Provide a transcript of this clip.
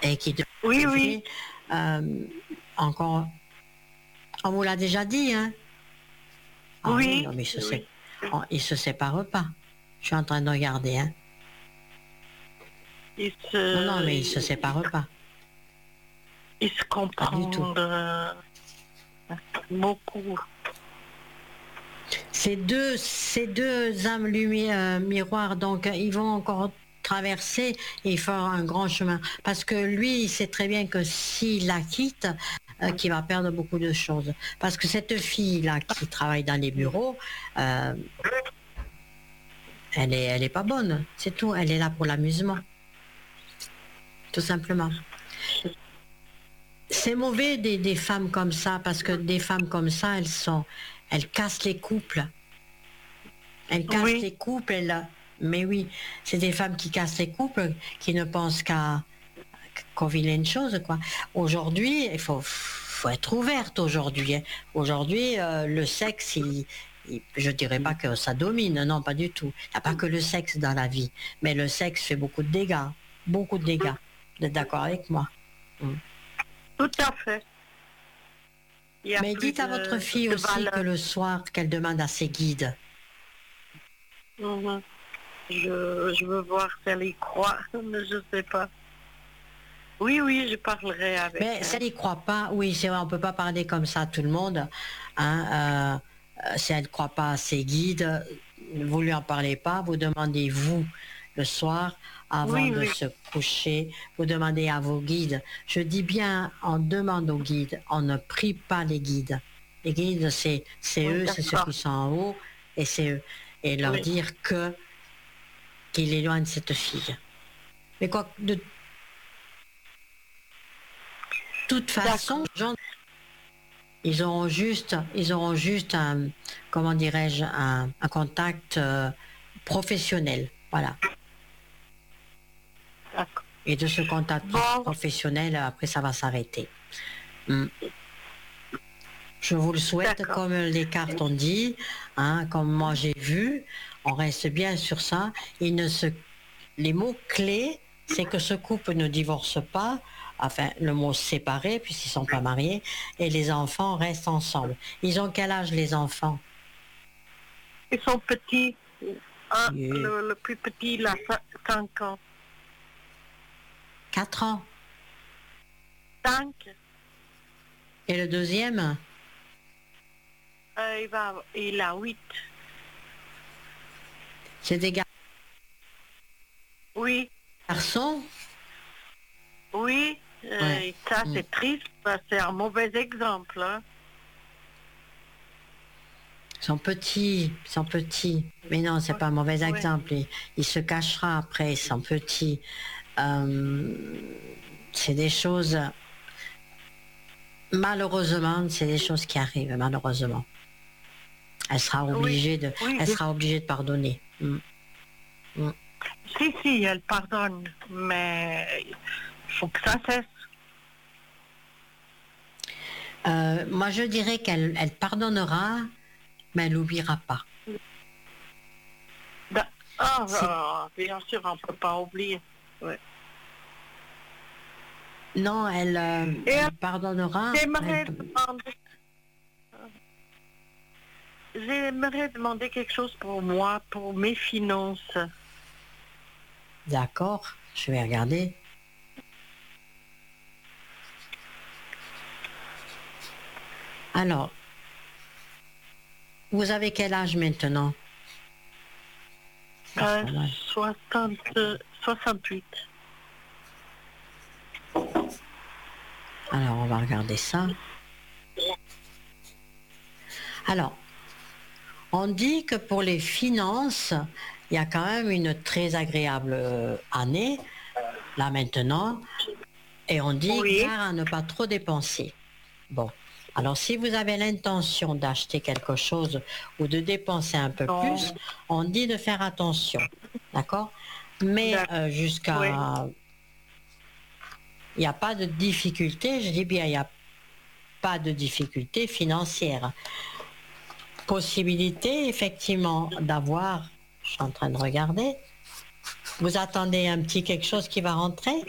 et qui Oui, oui. Encore, on vous l'a déjà dit, hein? Ah oui, non, mais il se sépare pas. Je suis en train de regarder, hein? Non, mais il se sépare pas. Ils se comprennent beaucoup. Ces deux âmes miroirs, donc ils vont encore traverser et faire un grand chemin. Parce que lui, il sait très bien que s'il la quitte, qu'il va perdre beaucoup de choses. Parce que cette fille-là qui travaille dans les bureaux, elle est pas bonne, c'est tout. Elle est là pour l'amusement. Tout simplement. C'est mauvais des femmes comme ça, parce que des femmes comme ça, elles cassent les couples. Elles cassent les couples, mais oui, c'est des femmes qui cassent les couples, qui ne pensent qu'aux vilaines choses, quoi. Aujourd'hui, il faut être ouverte aujourd'hui. Hein. Aujourd'hui, le sexe, je dirais pas que ça domine, non, pas du tout. Il n'y a pas que le sexe dans la vie, mais le sexe fait beaucoup de dégâts, beaucoup de dégâts. Vous êtes d'accord avec moi? Tout à fait. Mais dites à votre fille aussi que le soir, qu'elle demande à ses guides. Je veux voir si elle y croit, mais je ne sais pas. Oui, je parlerai avec elle. Mais si elle n'y croit pas, oui, c'est vrai, on ne peut pas parler comme ça à tout le monde. Hein, si elle ne croit pas à ses guides, vous ne lui en parlez pas, vous demandez, vous, le soir, avant de se coucher, vous demandez à vos guides. Je dis bien, on demande aux guides, on ne prie pas les guides. Les guides, c'est eux, c'est ceux qui sont en haut, et c'est eux. Et leur dire qu'il éloigne cette fille. Mais quoi, de toute façon, ils auront juste un, comment dirais-je, un contact professionnel, voilà. Et de ce contact professionnel, après ça va s'arrêter. Je vous le souhaite, comme les cartes ont dit, hein, comme moi j'ai vu, on reste bien sur ça. Les mots clés, c'est que ce couple ne divorce pas, enfin le mot séparé puisqu'ils ne sont pas mariés, et les enfants restent ensemble. Ils ont quel âge les enfants? Ils sont petits. Le plus petit, il a 5 ans. 4 ans? 5. Et le deuxième? Il a 8. C'est des garçons? Oui. Garçons? Oui. Ça, c'est triste. C'est un mauvais exemple. Hein. Ils sont petits. Mais non, c'est pas un mauvais exemple. Il se cachera après, ils sont petits. C'est des choses... Malheureusement, c'est des choses qui arrivent, malheureusement. Elle sera obligée de pardonner. Si, elle pardonne, mais il faut que ça cesse. Moi, je dirais qu'elle pardonnera, mais elle n'oubliera pas. Bien sûr, on ne peut pas oublier. Ouais. Non, elle pardonnera. J'aimerais demander quelque chose pour moi, pour mes finances. D'accord, je vais regarder. Alors, vous avez quel âge maintenant? 68. Alors, on va regarder ça. Alors, on dit que pour les finances, il y a quand même une très agréable année, là maintenant, et on dit gare à ne pas trop dépenser. Bon, alors si vous avez l'intention d'acheter quelque chose ou de dépenser un peu plus, on dit de faire attention, d'accord? Mais jusqu'à... Il n'y a pas de difficulté, je dis bien, il n'y a pas de difficulté financière. Possibilité, effectivement, d'avoir, je suis en train de regarder, vous attendez un petit quelque chose qui va rentrer?